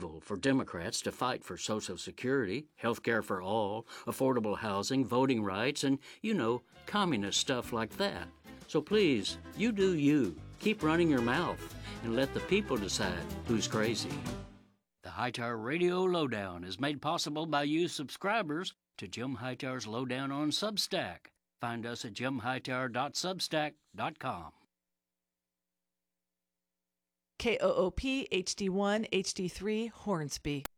evil for Democrats to fight for Social Security, health care for all, affordable housing, voting rights, and, communist stuff like that. So please, you do you. Keep running your mouth and let the people decide who's crazy. The Hightower Radio Lowdown is made possible by you subscribers to Jim Hightower's Lowdown on Substack. Find us at jimhightower.substack.com. KOOP HD1 HD3 Hornsby.